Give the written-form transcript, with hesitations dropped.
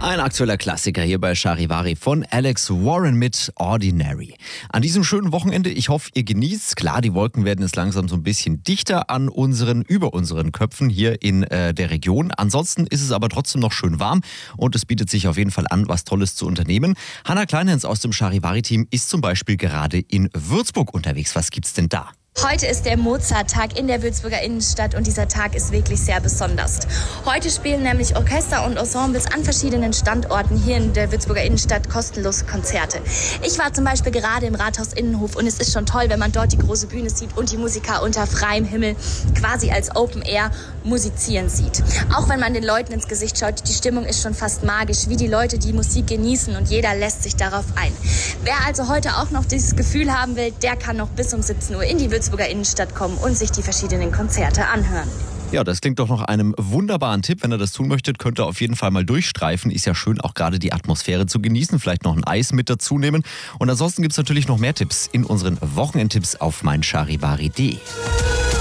Ein aktueller Klassiker hier bei Charivari von Alex Warren mit Ordinary. An diesem schönen Wochenende, ich hoffe, ihr genießt's. Klar, die Wolken werden jetzt langsam so ein bisschen dichter über unseren Köpfen hier in der Region. Ansonsten ist es aber trotzdem noch schön warm und es bietet sich auf jeden Fall an, was Tolles zu unternehmen. Hanna Kleinhens aus dem Charivari-Team ist zum Beispiel gerade in Würzburg unterwegs. Was gibt's denn da? Heute ist der Mozart-Tag in der Würzburger Innenstadt und dieser Tag ist wirklich sehr besonders. Heute spielen nämlich Orchester und Ensembles an verschiedenen Standorten hier in der Würzburger Innenstadt kostenlose Konzerte. Ich war zum Beispiel gerade im Rathaus-Innenhof und es ist schon toll, wenn man dort die große Bühne sieht und die Musiker unter freiem Himmel quasi als Open Air musizieren sieht. Auch wenn man den Leuten ins Gesicht schaut, die Stimmung ist schon fast magisch, wie die Leute die Musik genießen und jeder lässt sich darauf ein. Wer also heute auch noch dieses Gefühl haben will, der kann noch bis um 17 Uhr in die Würzburger Innenstadt kommen und sich die verschiedenen Konzerte anhören. Ja, das klingt doch nach einem wunderbaren Tipp. Wenn ihr das tun möchtet, könnt ihr auf jeden Fall mal durchstreifen. Ist ja schön, auch gerade die Atmosphäre zu genießen. Vielleicht noch ein Eis mit dazu nehmen. Und ansonsten gibt es natürlich noch mehr Tipps in unseren Wochenendtipps auf meincharivari.de.